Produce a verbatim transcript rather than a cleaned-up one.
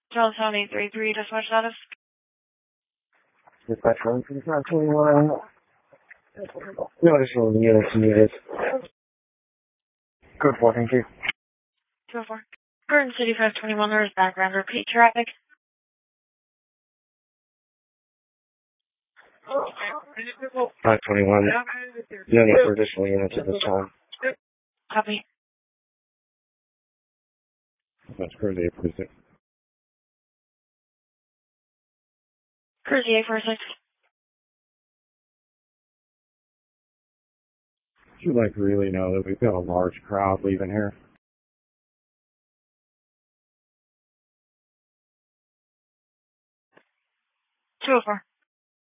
Charles County three three, dispatch status. Dispatch one five twenty-one. No additional units needed. Code four, thank you. two oh four. Garden City five twenty-one, there is background repeat traffic. five twenty-one. No need for additional units at this time. Copy. That's Cruise eight four six. Cruise eight four six. Would you like to really know that we've got a large crowd leaving here? two oh four.